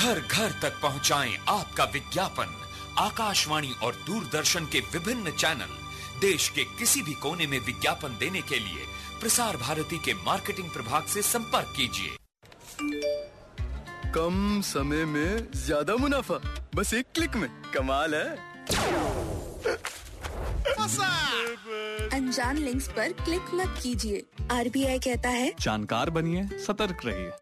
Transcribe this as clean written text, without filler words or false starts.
घर घर तक पहुंचाएं आपका विज्ञापन। आकाशवाणी और दूरदर्शन के विभिन्न चैनल देश के किसी भी कोने में विज्ञापन देने के लिए प्रसार भारती के मार्केटिंग प्रभाग से संपर्क कीजिए। कम समय में ज्यादा मुनाफा, बस एक क्लिक में। कमाल है। अनजान लिंक्स पर क्लिक मत कीजिए। RBI कहता है जानकार बनिए, सतर्क रहिए।